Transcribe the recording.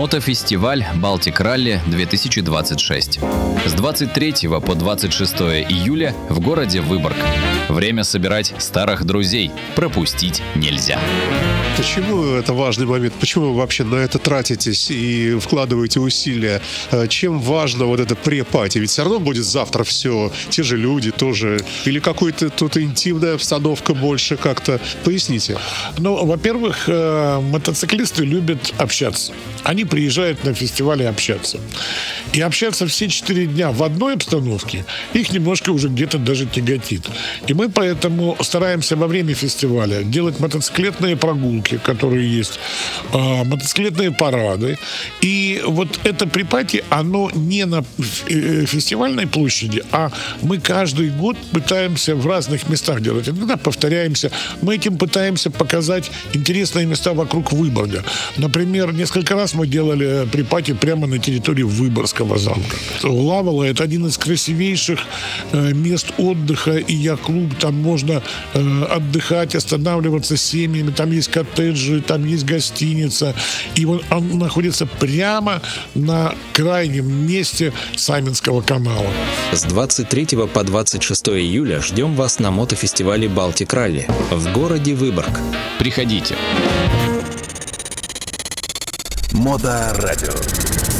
Мотофестиваль «Балтик Ралли-2026». С 23 по 26 июля в городе Выборг. Время собирать старых друзей. Пропустить нельзя. Почему это важный момент? Почему вы вообще на это тратитесь и вкладываете усилия? Чем важно вот это пре-пати? Ведь все равно будет завтра все, те же люди тоже. Или какая-то тут интимная обстановка больше как-то? Поясните. Ну, во-первых, мотоциклисты любят общаться. Они приезжают на фестиваль общаться. И общаться все 4 дня в одной обстановке их немножко уже где-то даже тяготит. И мы поэтому стараемся во время фестиваля делать мотоциклетные прогулки, которые есть, мотоциклетные парады. И вот это припати, оно не на фестивальной площади, а мы каждый год пытаемся в разных местах делать. Иногда повторяемся. Мы этим пытаемся показать интересные места вокруг Выборга. Например, несколько раз мы делали припати прямо на территории Выборгского замка. Лавола — это один из красивейших мест отдыха и яхт-клуб. Там можно отдыхать, останавливаться с семьями. Там есть коттеджи, там есть гостиница. И он находится прямо на крайнем месте Сайминского канала. С 23 по 26 июля ждем вас на мотофестивале «Балтик Ралли» в городе Выборг. Приходите. Моторадио.